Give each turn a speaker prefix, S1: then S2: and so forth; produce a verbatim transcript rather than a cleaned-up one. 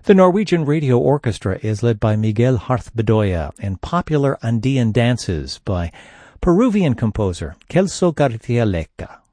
S1: The Norwegian Radio Orchestra is led by Miguel Harth-Bedoya in popular Andean dances by Peruvian composer Celso Garcia Leca.